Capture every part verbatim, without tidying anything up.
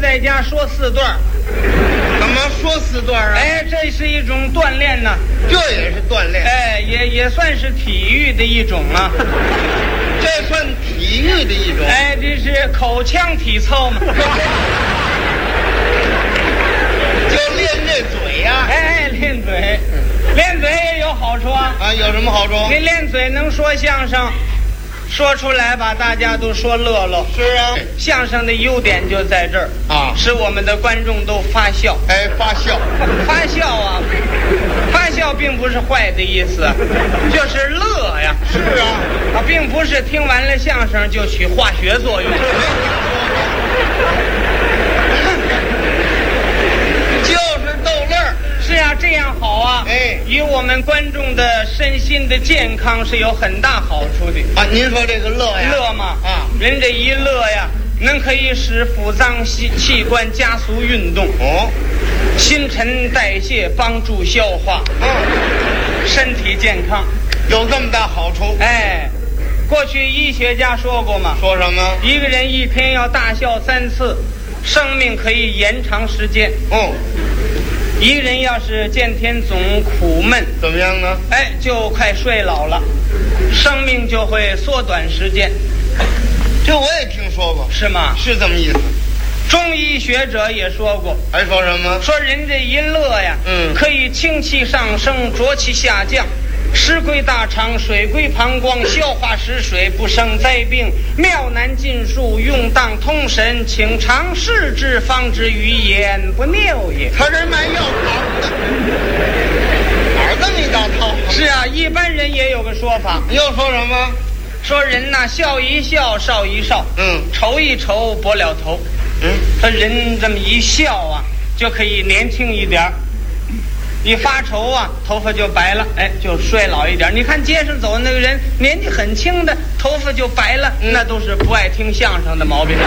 在家说四段。 怎么说四段啊？ 哎，这是一种锻炼呢。 这也是锻炼。 哎，也也算是体育的一种啊。 这算体育的一种。 哎，这是口腔体操嘛。 就练这嘴呀、啊。 哎，练嘴，练嘴也有好处啊。 啊，有什么好处？ 你练嘴能说相声。说出来把大家都说乐乐。 是啊， 相声的优点就在这儿啊， 使我们的观众都发笑。 哎，发笑， 发笑啊，发笑并不是坏的意思，就是乐呀。 是啊， 啊，并不是听完了相声就起化学作用。 就是逗乐儿。 是啊，这样好啊。 哎， 与我们观众的身心的健康是有很大好处的啊。您说这个乐呀？ 乐嘛啊， 人这一乐呀，能可以使腹脏器器官加速运动。 哦， 新陈代谢，帮助消化。 嗯， 身体健康， 有这么大好处。 哎，过去医学家说过嘛， 说什么？ 一个人一天要大笑三次，生命可以延长时间。 哦。 一个人要是见天总苦闷， 怎么样呢？ 哎，就快衰老了，生命就会缩短时间。 这我也听说过。 是吗？ 是这么意思。 中医学者也说过。 还说什么？ 说人这一乐呀， 嗯， 可以清气上升，浊气下降，湿归大肠，水归膀胱，消化食水，不生灾病，妙难尽数，用当通神，请尝试之，方知于言不谬也。 他这卖药糖的，哪儿这么一大套？ 是啊，一般人也有个说法。 又说什么？ 说人呐，笑一笑，少一少， 嗯， 愁一愁，拨了头。 嗯， 说人这么一笑啊，就可以年轻一点。一发愁啊，头发就白了，哎，就衰老一点。你看街上走的那个人，年纪很轻的，头发就白了，嗯、那都是不爱听相声的毛病。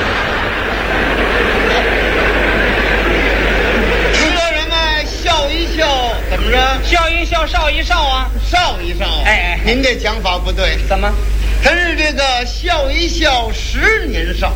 听说什么笑一笑，怎么着？ 笑一笑，少一少啊， 少一少。 哎哎， 您这讲法不对。 怎么？ 他是这个笑一笑，十年少。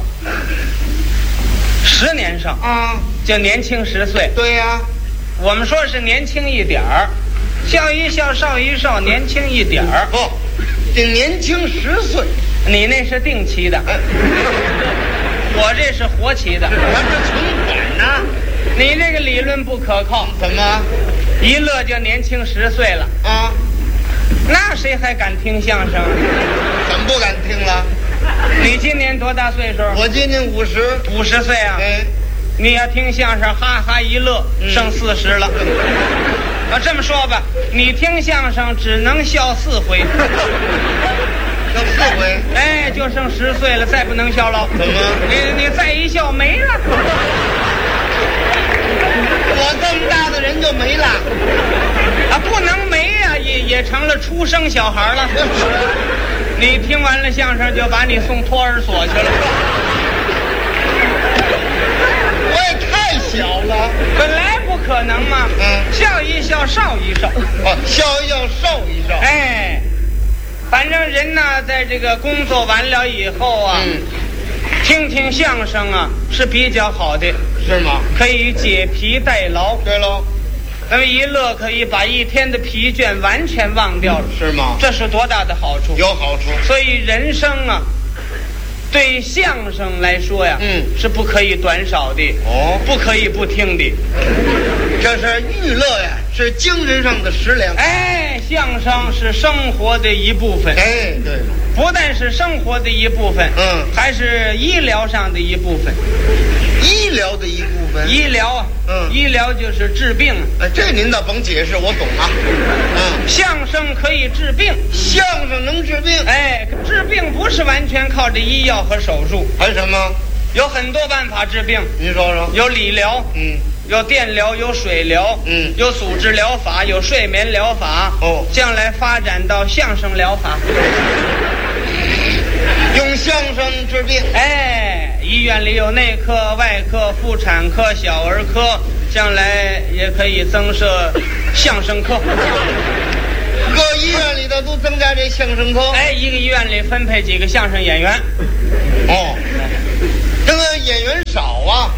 十年少啊， 就年轻十岁。 对呀、啊。 我们说是年轻一点儿，笑一笑，少一少，年轻一点儿。 不，得年轻十岁。 你那是定期的， 哎、 我这是活期的。 咱这存款呢？ 你这个理论不可靠。 怎么？ 一乐就年轻十岁了啊？ 那谁还敢听相声？ 怎么不敢听了？ 你今年多大岁数？ 我今年五十。 五十岁啊？ 哎。 你要听相声，哈哈一乐，剩四十了。啊，这么说吧，你听相声只能笑四回， 笑四回， 哎，就剩十岁了，再不能笑了。 怎么？ 你你再一笑没了。 我这么大的人就没了啊，不能没呀、啊，也也成了出生小孩了。你听完了相声，就把你送托儿所去了。 我也太小了， 本来不可能嘛。 嗯， 笑一笑，少一少。 哦，笑一笑，少一少。 哎，反正人呢，在这个工作完了以后啊， 嗯， 听听相声啊是比较好的。 是吗？ 可以解疲代劳。 对喽， 那么一乐可以把一天的疲倦完全忘掉了。 是吗？ 这是多大的好处？ 有好处。 所以人生啊，对相声来说呀， 嗯， 是不可以短少的。 哦， 不可以不听的。 这是娱乐呀，是精神上的食粮。 哎，相声是生活的一部分。 哎，对了， 不但是生活的一部分， 嗯， 还是医疗上的一部分。 医疗的一部分。 医疗啊， 嗯， 医疗就是治病。 哎，这您倒甭解释，我懂啊。嗯， 相声可以治病， 相声能治病。 哎，治病不是完全靠着医药和手术， 还什么？ 有很多办法治病。 您说说。 有理疗， 嗯， 有电疗，有水疗， 嗯， 有组织疗法，有睡眠疗法。 哦， 将来发展到相声疗法。 用相声治病。 哎，医院里有内科、外科、妇产科、小儿科，将来也可以增设相声科。 各医院里头都增加这相声科。 哎，一个医院里分配几个相声演员。 哦，这个演员少啊。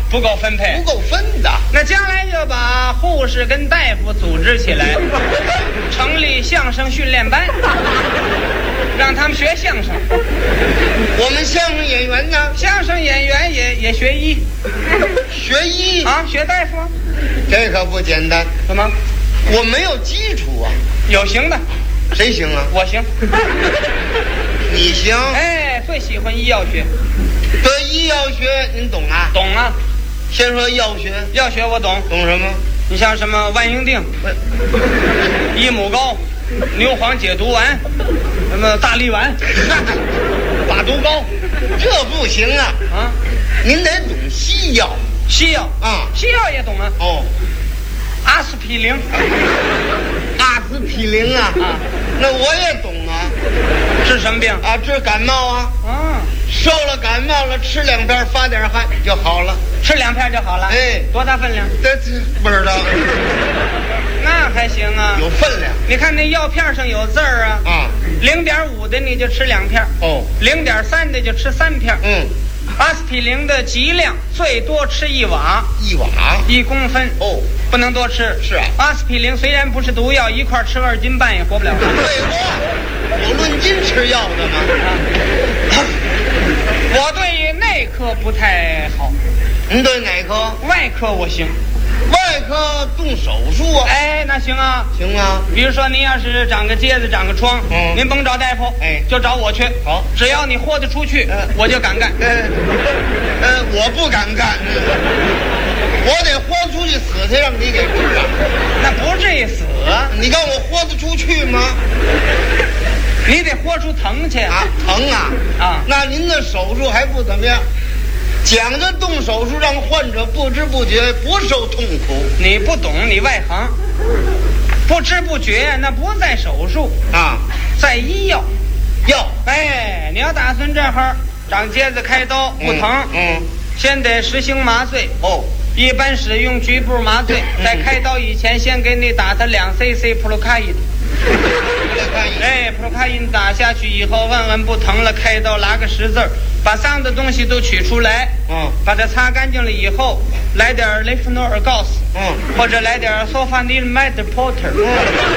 不够分配， 不够分的。 那将来就把护士跟大夫组织起来，成立相声训练班，让他们学相声。 我们相声演员呢？ 相声演员也也学医， 学医啊，学大夫。 这可不简单。 怎么？ 我没有基础啊。 有行的， 谁行啊？ 我行。 你行？ 哎，最喜欢医药学。 对医药学您懂啊？ 懂啊。 先说药学。 药学我懂。 懂什么？ 你像什么万应锭、益母膏、牛黄解毒丸，什么大力丸、大毒膏， 这不行啊！ 啊， 您得懂西药。 西药啊， 西药也懂啊。 哦， 阿司匹林， 阿司匹林啊， 啊， 那我也懂啊。 治什么病啊？治感冒啊。 啊， 受了感冒了，吃两片发点汗就好了。 吃两片就好了。 哎， 多大分量？ 这这不知道。 那还行啊， 有分量。 你看那药片上有字儿啊。 啊， 零点五的你就吃两片。 哦， 零点三的就吃三片。 嗯， 阿司匹林的剂量最多吃一瓦， 一瓦一公分。 哦， 不能多吃。 是啊， 阿司匹林虽然不是毒药，一块吃二斤半也活不了。 废话，有论斤吃药的吗？ 啊，我对内科不太好。 您对哪科？ 外科我行。 外科动手术啊？ 哎，那行啊， 行啊。 比如说您要是长个疖子、长个疮， 嗯， 您甭找大夫， 哎， 就找我去。 好， 只要你豁得出去， 嗯， 我就敢干。 呃，呃，我不敢干，我得豁出去死去，让你给治了。 那不至于死啊， 你看我豁得出去吗？ 你得豁出疼去啊，疼啊啊！ 那您的手术还不怎么样，讲究动手术让患者不知不觉不受痛苦。 你不懂，你外行，不知不觉那不在手术啊， 在医药。 药， 哎，你要打算这会儿长疖子开刀不疼， 嗯，嗯先得实行麻醉。 哦， 一般使用局部麻醉， 嗯， 在开刀以前先给你打他两 C C 普鲁卡因。哎，普鲁卡因打下去以后，问问不疼了，开刀拉个十字儿，把脏的东西都取出来， 嗯， 把它擦干净了以后，来点雷夫诺尔告斯， 嗯， 或者来点索法尼麦德波特， 嗯，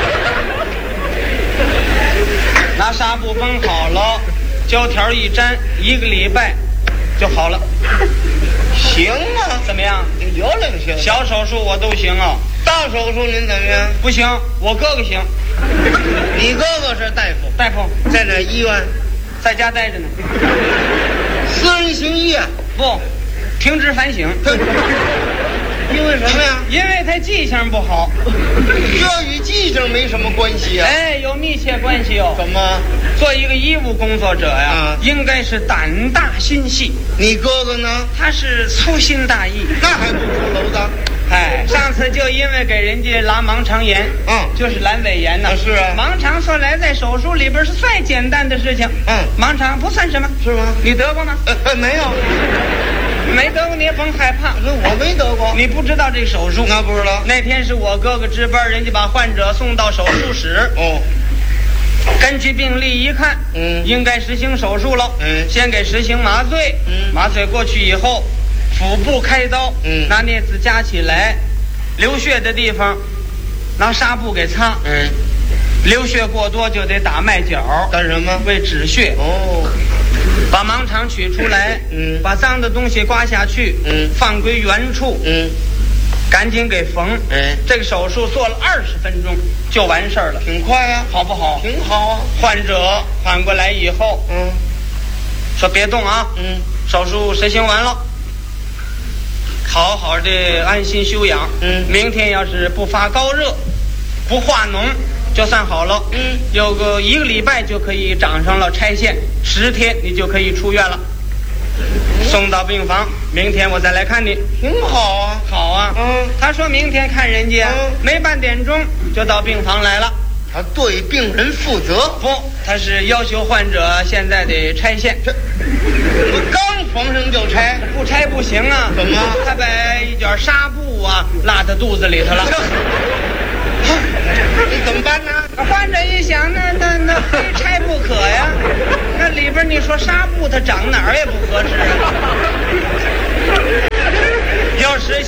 拿纱布绷好了，胶条一粘，一个礼拜就好了。 行啊， 怎么样？ 有两行。 小手术我都行啊， 大手术您怎么样？ 不行，我哥哥行。 你哥哥是大夫， 大夫在哪医院？ 在家待着呢。 私人行医啊？ 不，停职反省。 因为什么呀？ 因为他记性不好。 这与记性没什么关系啊。 哎，有密切关系哦。 怎么？ 做一个医务工作者呀， 啊， 应该是胆大心细。 你哥哥呢？ 他是粗心大意， 那还不出篓子？ 哎，上次就因为给人家拉盲肠炎， 嗯， 就是阑尾炎呢。 是啊， 盲肠说来在手术里边是最简单的事情。 嗯， 盲肠不算什么， 是吗？ 你得过吗？ 呃，没有， 没得过你也甭害怕。 我没得过。 你不知道这手术？ 那不知道。 那天是我哥哥值班，人家把患者送到手术室。 哦。 根据病历一看， 嗯， 应该实行手术了。 嗯， 先给实行麻醉。 嗯， 麻醉过去以后，腹部开刀。 嗯， 拿镊子夹起来，流血的地方拿纱布给擦。 嗯， 流血过多就得打麦角。 干什么？ 为止血。 哦。 把盲肠取出来。 嗯， 把脏的东西刮下去。 嗯， 放归原处。 嗯。 赶紧给缝。 哎， 这个手术做了二十分钟就完事儿了， 挺快呀， 好不好？ 挺好啊。 患者缓过来以后， 嗯， 说别动啊， 嗯， 手术实行完了，好好的安心休养。 嗯， 明天要是不发高热，不化脓，就算好了。 嗯， 有个一个礼拜就可以长上了拆线，十天你就可以出院了。送到病房，明天我再来看你。 挺好啊。 好啊。 嗯， 他说明天看人家， 嗯， 没半点钟就到病房来了。 他对病人负责。 不，他是要求患者现在得拆线。 这我刚缝上就拆， 不拆不行啊。 怎么？ 他把一卷纱布啊拉到肚子里头了。 你怎么办呢？ 患者一想，那那那非拆不可呀。那里边你说纱布它长哪儿也不合适啊。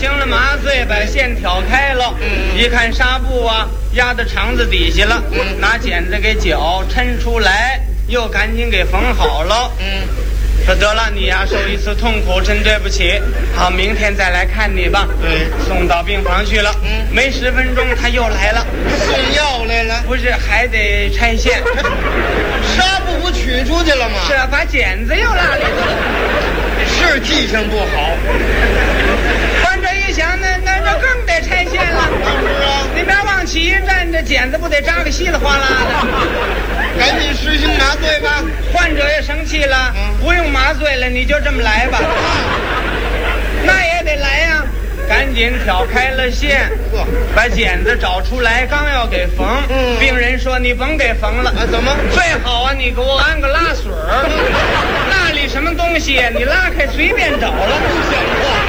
行了麻醉，把线挑开了， 嗯一看纱布啊压到肠子底下了， 嗯拿剪子给绞抻出来，又赶紧给缝好了。 嗯， 说得了，你呀受一次痛苦，真对不起。好，明天再来看你吧。 对， 送到病房去了。 嗯没十分钟他又来了， 送药来了， 不是还得拆线？ 纱布不取出去了吗？ 是啊，把剪子又落里头了。 是记性不好。 患者一想，那那那更得拆线了。 是啊， 你别往起一站，这剪子不得扎个稀里哗啦的？ 赶紧实行麻醉吧。 患者也生气了， 嗯不用麻醉了，你就这么来吧。那也得来呀、赶紧挑开了线， 呵， 把剪子找出来，刚要给缝， 嗯病人说你甭给缝了， 啊，怎么？ 最好啊，你给我安个拉水儿，那里什么东西你拉开随便找了。 不像话。